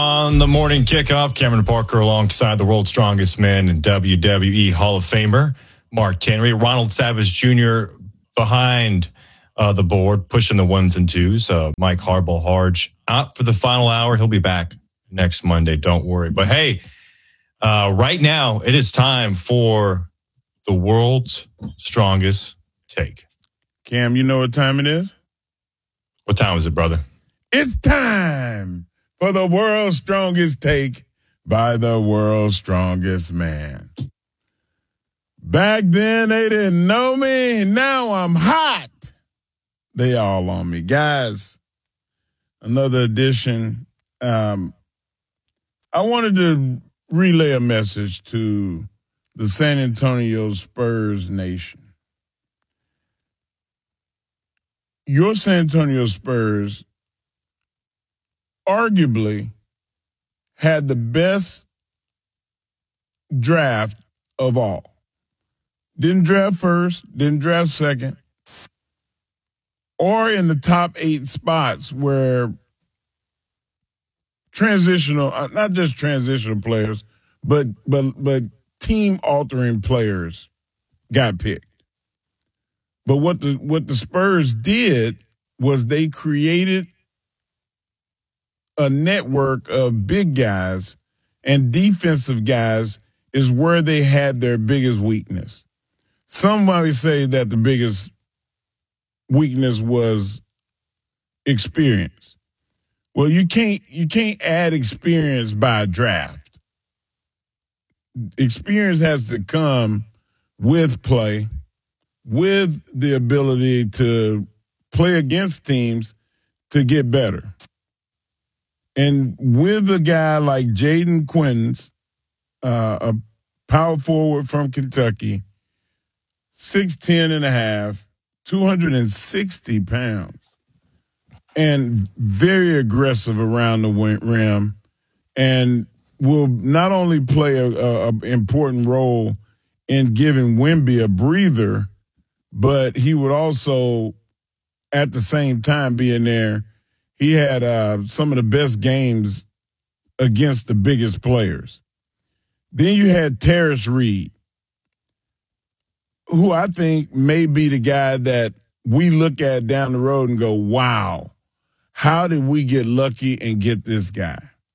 On the morning kickoff, Cameron Parker alongside the world's strongest man and WWE Hall of Famer, Mark Henry. Ronald Savage Jr. behind the board, pushing the ones and twos. Mike Harbaugh out for the final hour. He'll be back next Monday. Don't worry. But hey, right now it is time for the world's strongest take. Cam, you know what time it is? What time is it, brother? It's time for the world's strongest take by the world's strongest man. Back then, they didn't know me. Now I'm hot. They all on me. Guys, another edition. I wanted to relay a message to the San Antonio Spurs nation. Your San Antonio Spurs arguably had the best draft of all. Didn't draft first, didn't draft second, or in the top 8 spots where transitional, not just transitional players, but team-altering players got picked. But what the Spurs did was they created a network of big guys, and defensive guys is where they had their biggest weakness. Somebody say that the biggest weakness was experience. Well, you can't add experience by a draft. Experience has to come with play, with the ability to play against teams to get better. And with a guy like Jaden Quinn, a power forward from Kentucky, 6'10 and a half, 260 pounds, and very aggressive around the rim, and will not only play an important role in giving Wemby a breather, but he would also, at the same time being there, he had some of the best games against the biggest players. Then you had Terrence Reed, who I think may be the guy that we look at down the road and go, wow, how did we get lucky and get this guy?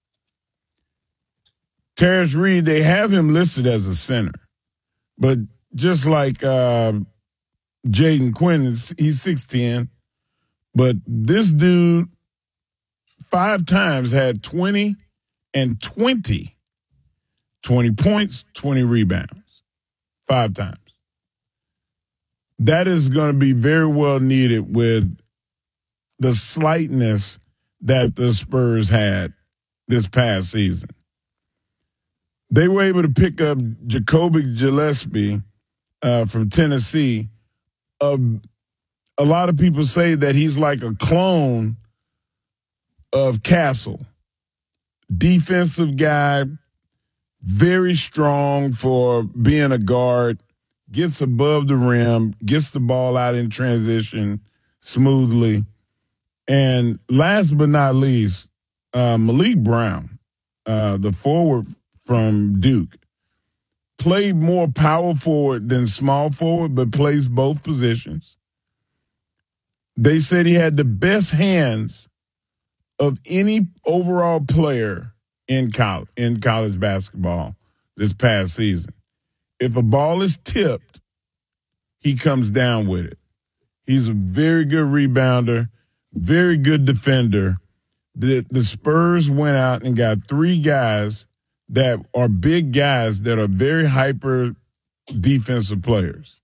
Terrence Reed, they have him listed as a center. But just like Jaden Quinn, he's 6'10", but this dude 5 times had 20 and 20. 20 points, 20 rebounds. 5 times. That is going to be very well needed with the slightness that the Spurs had this past season. They were able to pick up Jacoby Gillespie from Tennessee. A lot of people say that he's like a clone of Castle. Defensive guy, very strong for being a guard, gets above the rim, gets the ball out in transition smoothly. And last but not least, Malik Brown, the forward from Duke, played more power forward than small forward, but plays both positions. They said he had the best hands of any overall player in college basketball this past season. If a ball is tipped, he comes down with it. He's a very good rebounder, very good defender. The Spurs went out and got 3 guys that are big guys that are very hyper defensive players.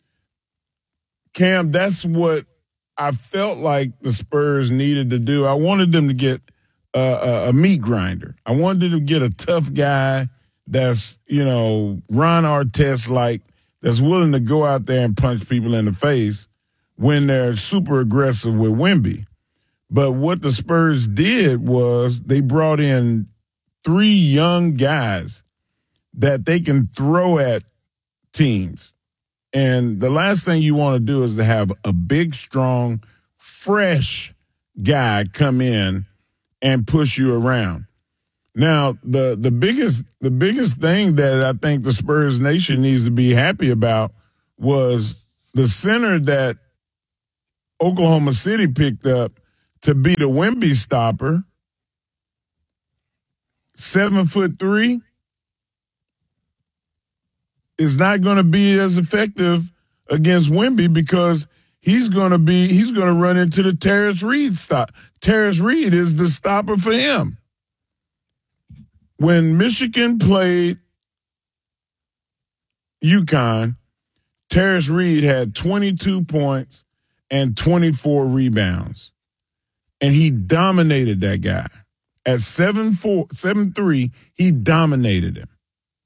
Cam, that's what I felt like the Spurs needed to do. I wanted them to get a meat grinder. I wanted them to get a tough guy that's, Ron Artest-like, that's willing to go out there and punch people in the face when they're super aggressive with Wemby. But what the Spurs did was they brought in 3 young guys that they can throw at teams. And the last thing you want to do is to have a big, strong, fresh guy come in and push you around. Now, the biggest thing that I think the Spurs Nation needs to be happy about was the center that Oklahoma City picked up to be the Wemby stopper. 7'3" is not going to be as effective against Wemby because he's going to run into the Terrence Reed stop. Terrence Reed is the stopper for him. When Michigan played UConn, Terrence Reed had 22 points and 24 rebounds. And he dominated that guy. At 7'3", he dominated him.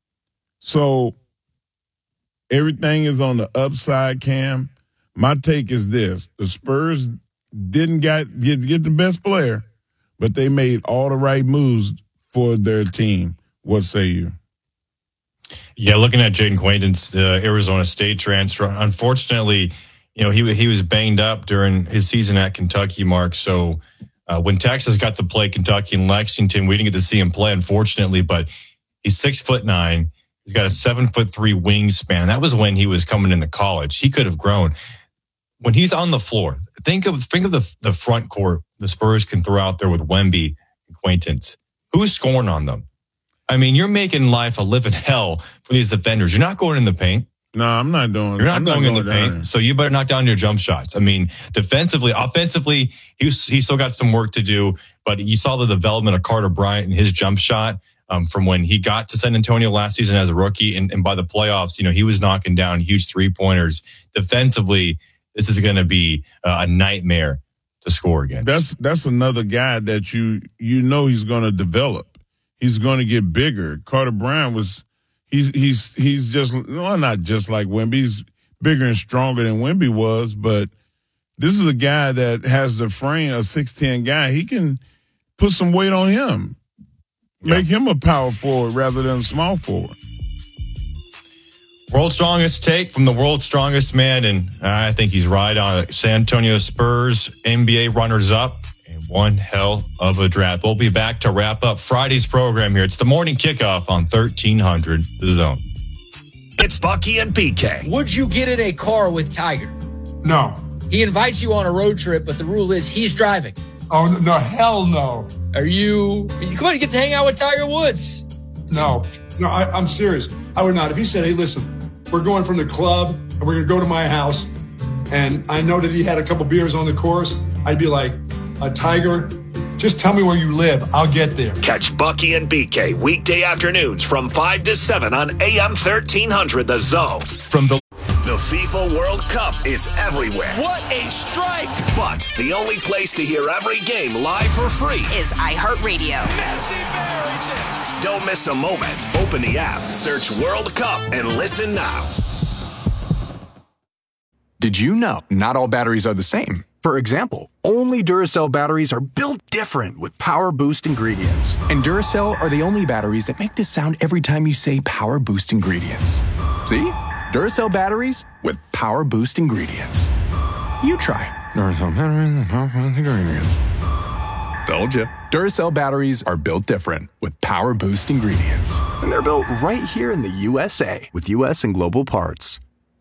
So everything is on the upside, Cam. My take is this. The Spurs didn't get the best player, but they made all the right moves for their team. What say you? Yeah, looking at Jaden Quaintance, the Arizona State transfer, unfortunately, he was banged up during his season at Kentucky, Mark. So when Texas got to play Kentucky and Lexington, we didn't get to see him play, unfortunately, but he's 6'9". He's got a 7'3" wingspan. That was when he was coming into college. He could have grown. When he's on the floor, think of the front court the Spurs can throw out there with Wemby and Quaintance. Who's scoring on them? I mean, you're making life a living hell for these defenders. You're not going in the paint. No, I'm not doing it. You're not going in the paint, so you better knock down your jump shots. I mean, defensively, offensively, he still got some work to do, but you saw the development of Carter Bryant and his jump shot from when he got to San Antonio last season as a rookie, and by the playoffs, he was knocking down huge three-pointers. Defensively, this is going to be a nightmare to score against. That's another guy that you know he's going to develop. He's going to get bigger. Carter Bryant he's just, well, not just like Wemby. He's bigger and stronger than Wemby was, but this is a guy that has the frame, a 6'10" guy. He can put some weight on him, make him a power forward rather than a small forward. World's strongest take from the world's strongest man, and I think he's right on it. San Antonio Spurs, NBA runners-up, and one hell of a draft. We'll be back to wrap up Friday's program here. It's the morning kickoff on 1300 The Zone. It's Bucky and BK. Would you get in a car with Tiger? No. He invites you on a road trip, but the rule is he's driving. Oh, no, hell no. Come on, you get to hang out with Tiger Woods. No, I'm serious. I would not. If he said, hey, listen, we're going from the club and we're going to go to my house, and I know that he had a couple beers on the course, I'd be like, Tiger, just tell me where you live. I'll get there. Catch Bucky and BK weekday afternoons from 5 to 7 on AM 1300 The Zone. The FIFA World Cup is everywhere. What a strike! But the only place to hear every game live for free is iHeartRadio. Messi buries it! Don't miss a moment. Open the app, search World Cup, and listen now. Did you know not all batteries are the same? For example, only Duracell batteries are built different with Power Boost ingredients. And Duracell are the only batteries that make this sound every time you say Power Boost ingredients. See? Duracell batteries with Power Boost ingredients. You try. Duracell batteries with Power Boost ingredients. Told you. Duracell batteries are built different with Power Boost ingredients. And they're built right here in the USA with US and global parts.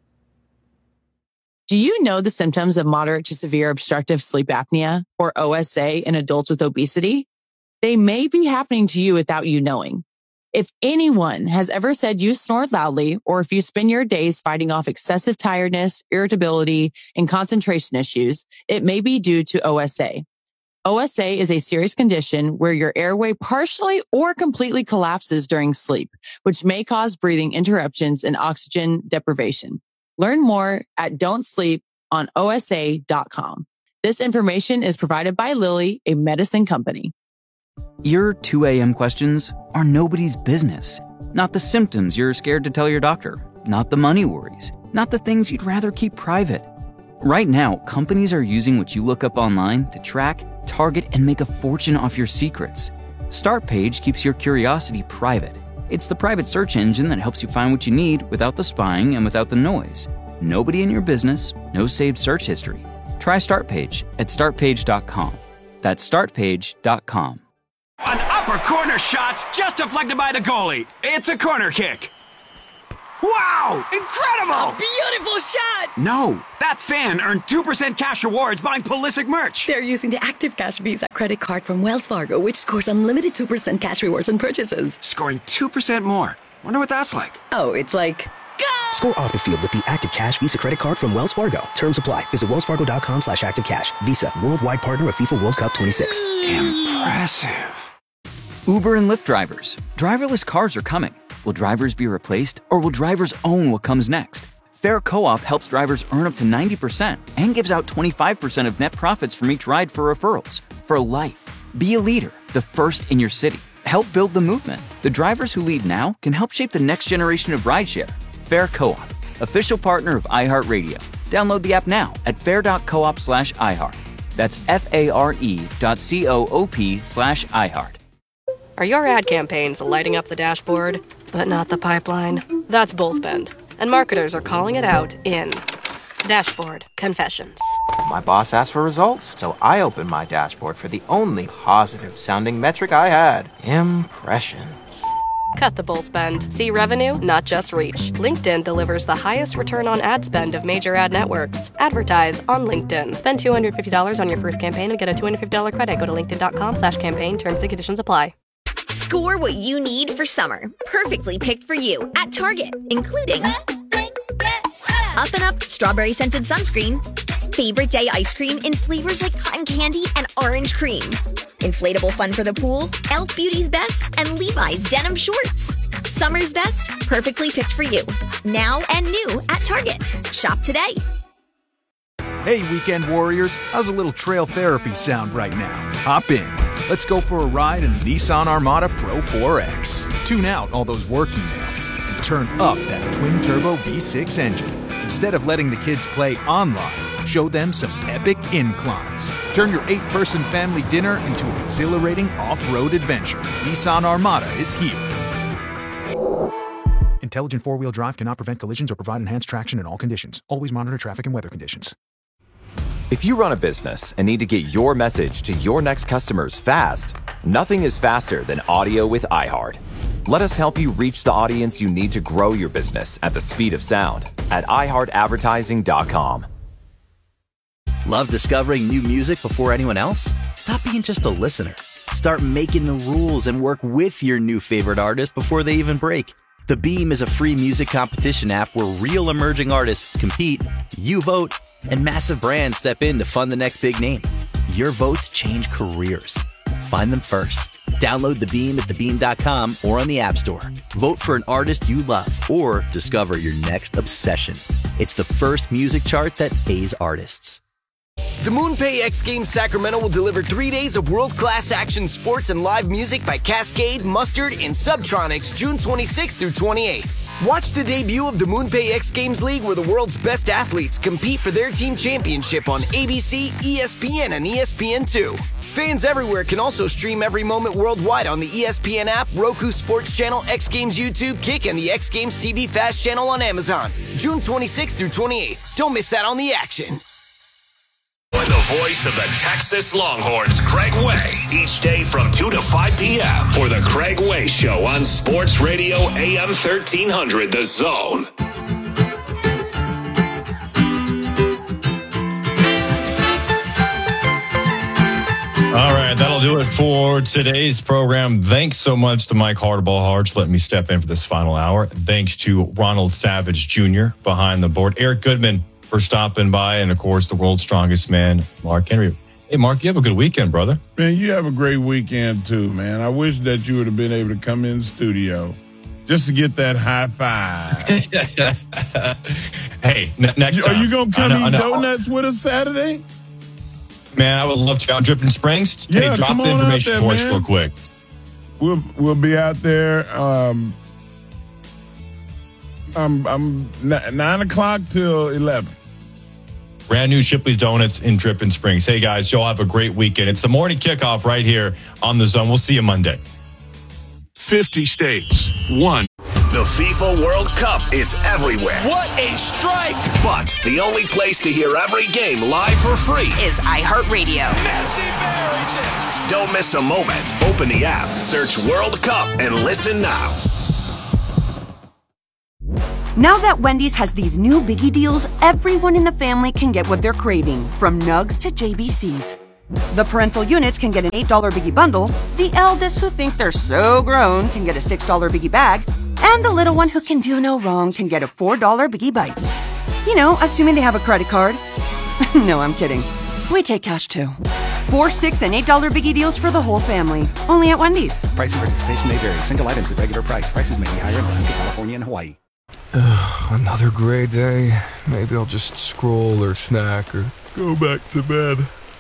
Do you know the symptoms of moderate to severe obstructive sleep apnea, or OSA, in adults with obesity? They may be happening to you without you knowing. If anyone has ever said you snore loudly, or if you spend your days fighting off excessive tiredness, irritability, and concentration issues, it may be due to OSA. OSA is a serious condition where your airway partially or completely collapses during sleep, which may cause breathing interruptions and oxygen deprivation. Learn more at don'tsleeponosa.com. This information is provided by Lilly, a medicine company. Your 2 a.m. questions are nobody's business. Not the symptoms you're scared to tell your doctor. Not the money worries. Not the things you'd rather keep private. Right now, companies are using what you look up online to track, target, and make a fortune off your secrets. Startpage keeps your curiosity private. It's the private search engine that helps you find what you need without the spying and without the noise. Nobody in your business, no saved search history. Try Startpage at startpage.com. That's startpage.com. An Super corner shots just deflected by the goalie. It's a corner kick. Wow! Incredible! Beautiful shot! No, that fan earned 2% cash rewards buying Pulisic merch. They're using the Active Cash Visa credit card from Wells Fargo, which scores unlimited 2% cash rewards on purchases. Scoring 2% more. Wonder what that's like. Oh, it's like... Go! Score off the field with the Active Cash Visa credit card from Wells Fargo. Terms apply. Visit wellsfargo.com/activecash. Visa, worldwide partner of FIFA World Cup 26. Impressive. Uber and Lyft drivers. Driverless cars are coming. Will drivers be replaced, or will drivers own what comes next? Fair Co-op helps drivers earn up to 90% and gives out 25% of net profits from each ride for referrals. For life. Be a leader, the first in your city. Help build the movement. The drivers who lead now can help shape the next generation of rideshare. Fair Co-op, official partner of iHeartRadio. Download the app now at fair.coop/iHeart. That's FARE.coop/iHeart. Are your ad campaigns lighting up the dashboard, but not the pipeline? That's Bullspend, and marketers are calling it out in Dashboard Confessions. My boss asked for results, so I opened my dashboard for the only positive-sounding metric I had: impressions. Cut the bull spend. See revenue, not just reach. LinkedIn delivers the highest return on ad spend of major ad networks. Advertise on LinkedIn. Spend $250 on your first campaign and get a $250 credit. Go to linkedin.com/campaign. Terms and conditions apply. Score what you need for summer. Perfectly picked for you at Target, including Up and Up Strawberry Scented Sunscreen, Favorite Day Ice Cream in flavors like cotton candy and orange cream, Inflatable Fun for the Pool, e.l.f. Beauty's Best, and Levi's Denim Shorts. Summer's best, perfectly picked for you. Now and new at Target. Shop today. Hey, weekend warriors. How's a little trail therapy sound right now? Hop in. Let's go for a ride in the Nissan Armada Pro 4X. Tune out all those work emails and turn up that twin-turbo V6 engine. Instead of letting the kids play online, show them some epic inclines. Turn your 8-person family dinner into an exhilarating off-road adventure. Nissan Armada is here. Intelligent four-wheel drive cannot prevent collisions or provide enhanced traction in all conditions. Always monitor traffic and weather conditions. If you run a business and need to get your message to your next customers fast, nothing is faster than audio with iHeart. Let us help you reach the audience you need to grow your business at the speed of sound at iHeartAdvertising.com. Love discovering new music before anyone else? Stop being just a listener. Start making the rules and work with your new favorite artist before they even break. The Beam is a free music competition app where real emerging artists compete, you vote, and massive brands step in to fund the next big name. Your votes change careers. Find them first. Download The Beam at thebeam.com or on the App Store. Vote for an artist you love or discover your next obsession. It's the first music chart that pays artists. The MoonPay X Games Sacramento will deliver 3 days of world-class action sports and live music by Cascade, Mustard, and Subtronics June 26th through 28th. Watch the debut of the MoonPay X Games League where the world's best athletes compete for their team championship on ABC, ESPN, and ESPN2. Fans everywhere can also stream every moment worldwide on the ESPN app, Roku Sports Channel, X Games YouTube, Kick, and the X Games TV Fast channel on Amazon. June 26th through 28th. Don't miss out on the action. The voice of the Texas Longhorns, Craig Way, each day from 2 to 5 p.m. for the Craig Way Show on Sports Radio AM 1300, The Zone. All right, that'll do it for today's program. Thanks so much to Mike Hartball Harts. Let me step in for this final hour. Thanks to Ronald Savage Jr. behind the board. Eric Goodman for stopping by. And, of course, the world's strongest man, Mark Henry. Hey, Mark, you have a good weekend, brother. Man, you have a great weekend, too, man. I wish that you would have been able to come in the studio just to get that high five. Hey, next time. Are you going to come eat donuts with us Saturday? Man, I would love to. Out Dripping Springs. Yeah, hey, drop the information for us real quick. We'll be out there. I'm 9 o'clock till 11. Brand new Shipley's Donuts in Dripping Springs. Hey, guys, y'all have a great weekend. It's the morning kickoff right here on The Zone. We'll see you Monday. 50 states, one. The FIFA World Cup is everywhere. What a strike! But the only place to hear every game live for free is iHeartRadio. Messi buries it! Don't miss a moment. Open the app, search World Cup, and listen now. Now that Wendy's has these new biggie deals, everyone in the family can get what they're craving, from nugs to JBCs. The parental units can get an $8 biggie bundle, the eldest who think they're so grown can get a $6 biggie bag, and the little one who can do no wrong can get a $4 biggie bites. You know, assuming they have a credit card. No, I'm kidding. We take cash too. $4, $6, and $8 biggie deals for the whole family. Only at Wendy's. Price and participation may vary. Single items at regular price. Prices may be higher in Alaska, California, and Hawaii. Another gray day. Maybe I'll just scroll or snack or go back to bed.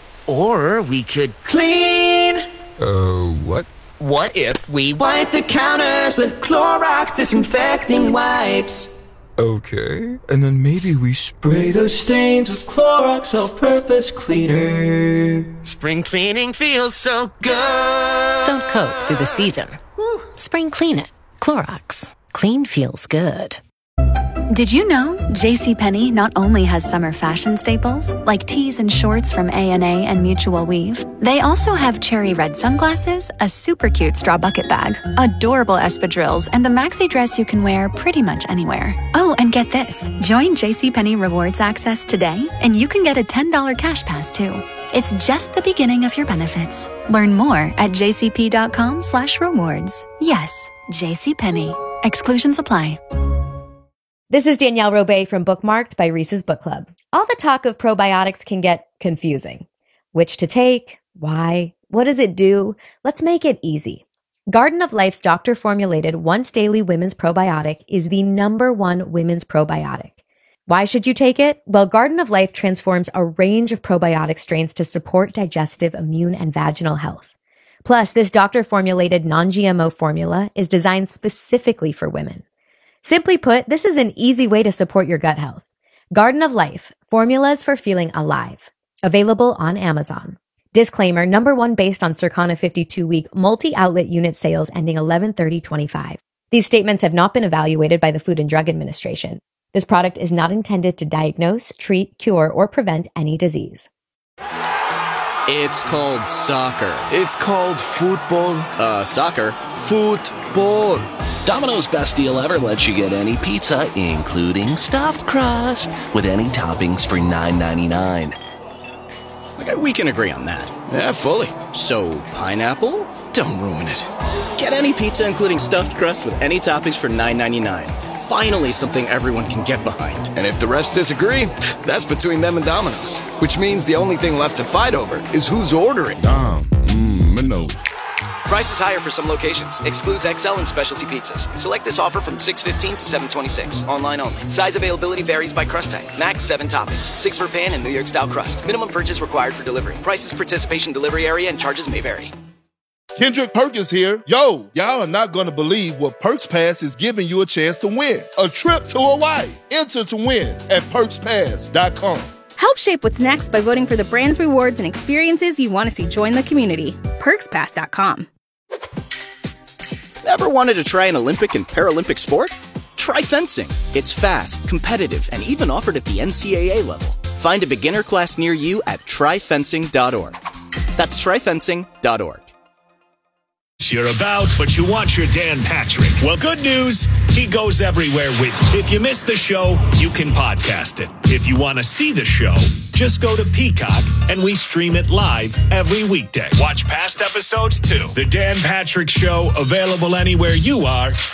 Or we could clean. What? What if we wipe the counters with Clorox disinfecting wipes? Okay. And then maybe we spray those stains with Clorox all-purpose cleaner. Spring cleaning feels so good. Don't cope through the season. Spring clean it. Clorox. Clean feels good. Did you know JCPenney not only has summer fashion staples like tees and shorts from A&A and Mutual Weave, they also have cherry red sunglasses, a super cute straw bucket bag, adorable espadrilles, and a maxi dress you can wear pretty much anywhere. Oh, and get this. Join JCPenney Rewards Access today, and you can get a $10 cash pass too. It's just the beginning of your benefits. Learn more at jcp.com/rewards. Yes, JCPenney. Exclusions apply. This is Danielle Robay from Bookmarked by Reese's Book Club. All the talk of probiotics can get confusing. Which to take? Why? What does it do? Let's make it easy. Garden of Life's doctor-formulated once-daily women's probiotic is the #1 women's probiotic. Why should you take it? Well, Garden of Life transforms a range of probiotic strains to support digestive, immune, and vaginal health. Plus, this doctor-formulated non-GMO formula is designed specifically for women. Simply put, this is an easy way to support your gut health. Garden of Life, formulas for feeling alive. Available on Amazon. Disclaimer, #1 based on Circana 52-week multi-outlet unit sales ending 11/30/25. These statements have not been evaluated by the Food and Drug Administration. This product is not intended to diagnose, treat, cure, or prevent any disease. It's called soccer. It's called football. Soccer. Football. Domino's best deal ever lets you get any pizza, including stuffed crust, with any toppings for $9.99. Okay, we can agree on that. Yeah, fully. So, pineapple? Don't ruin it. Get any pizza, including stuffed crust, with any toppings for $9.99. Finally, something everyone can get behind. And if the rest disagree, that's between them and Domino's. Which means the only thing left to fight over is who's ordering. No. Price is higher for some locations. Excludes XL and specialty pizzas. Select this offer from 6/15 to 7/26. Online only. Size availability varies by crust type. Max 7 toppings. 6 for pan and New York style crust. Minimum purchase required for delivery. Prices, participation, delivery area, and charges may vary. Kendrick Perkins here. Yo, y'all are not going to believe what Perks Pass is giving you a chance to win. A trip to Hawaii. Enter to win at PerksPass.com. Help shape what's next by voting for the brands, rewards, and experiences you want to see join the community. PerksPass.com. Ever wanted to try an Olympic and Paralympic sport? Try fencing. It's fast, competitive, and even offered at the NCAA level. Find a beginner class near you at tryfencing.org. That's tryfencing.org. You're about, but you want your Dan Patrick. Well, good news, he goes everywhere with you. If you missed the show, you can podcast it. If you want to see the show, just go to Peacock and we stream it live every weekday. Watch past episodes too. The Dan Patrick Show, available anywhere you are